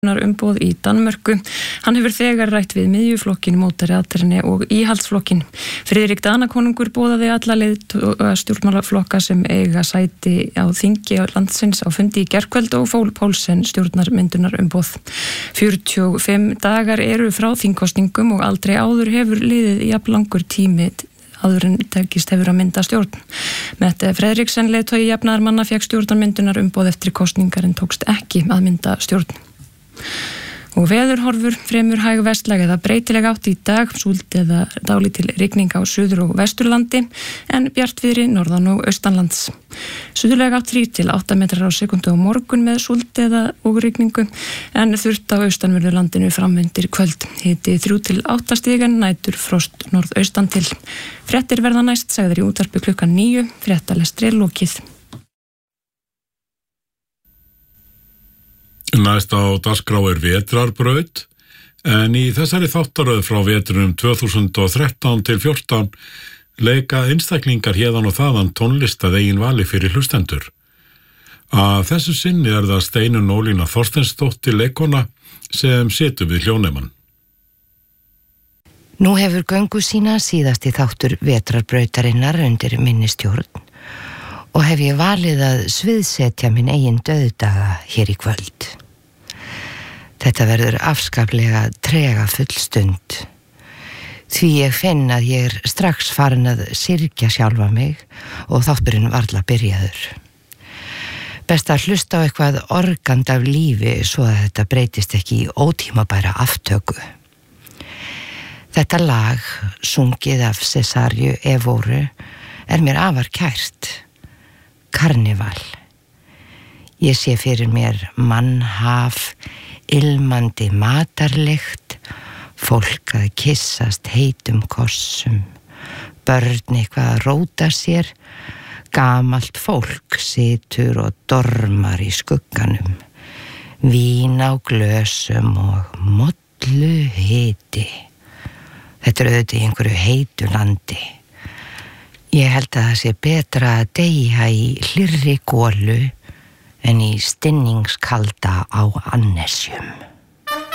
umboð í Danmörku. Hann hefur þegar rætt við miðjuflokkin, mótariaterni og íhaldsflokkin. Friðrik Danakonungur boðaði alla stjórnmálaflokka sem eiga sæti á þingi á landsins á fundi í gærkvöld og fól Poulsen stjórnarmyndunar umboð. 45 dagar eru frá þingkosningum og aldrei áður hefur liðið jafn langur tími áður en tekist hefur að mynda stjórn. Mette Frederiksen, leiðtogi jafnaðarmanna, fékk stjórnarmyndunar umboð eftir kosningar en tókst ekki að mynda stjórn. Og veðurhorfur fremur hæg vestlæg eða breytileg átt í dag, súld eða dálítil rigning á suður- og vesturlandi en bjartviðri norðan- og austanlands. Suðurleg átt 3 til 8 metrar á sekundu á morgun með súld eða og rigningu en þurrt á austanverðu landinu framundir kvöld. Hiti 3 til 8 stig en nætur frost norðaustan til. Fréttir verða næst sagðar í útvarpi klukkan 9, fréttalestri lokið. Næst á dagskrá vetrarbraut, en í þessari þáttaröð frá vetrunum 2013 til 14 leika einstaklingar héðan og þaðan tónlist að eigin vali fyrir hlustendur. Að þessu sinni það Steinunn Ólína Þorsteinsdóttir leikona sem situr við hljónemann. Nú hefur göngu sína síðasti þáttur vetrarbrautarinnar undir minni stjórn og hef ég valið að sviðsetja minn eigin dauðdaga hér í kvöld. Þetta verður afskaplega trega full stund, því ég finn að ég strax farin að syrgja sjálfa mig og þátturinn varla byrjaður. Best að hlusta á eitthvað organd af lífi svo að þetta breytist ekki í ótímabæra aftöku. Þetta lag, sungið af Cesario Evóru, mér afar kært. Karneval. Ég sé fyrir mér mannhaf, ilmandi matarlykt, fólk að kyssast heitum kossum, börn eitthvað að róta sér, gamalt fólk situr og dormar í skugganum, vín á glösum og mollu hiti. Þetta auðvitað í einhverju heitu landi. Ég held að það sé betra að deyja í hlýrri gólu en í stinningskalda á Annesjum.